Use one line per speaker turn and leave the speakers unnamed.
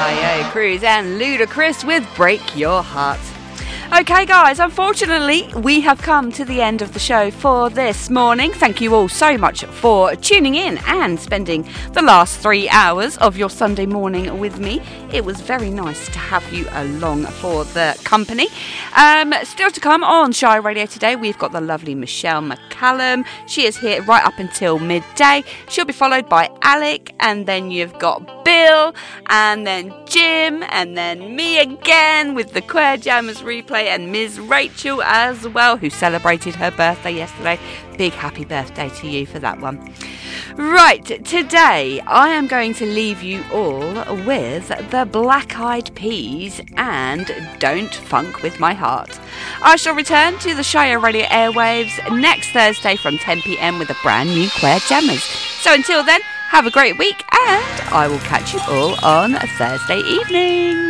Taio Cruz and Ludacris with Break Your Heart. Okay guys, unfortunately we have come to the end of the show for this morning. Thank you all so much for tuning in and spending the last 3 hours of your Sunday morning with me. It was very nice to have you along for the company. Still to come on Shy Radio today, we've got the lovely Michelle McCallum. She is here right up until midday. She'll be followed by Alec, and then you've got Bill, and then Jim, and then me again with the Queer Jammers replay, and Ms. Rachel as well, who celebrated her birthday yesterday. Big happy birthday to you for that one. Right, today I am going to leave you all with the Black Eyed Peas and Don't Funk With My Heart. I shall return to the Shire Radio airwaves next Thursday from 10 p.m. with a brand new Queer Jammers. So until then, have a great week, and I will catch you all on Thursday evening.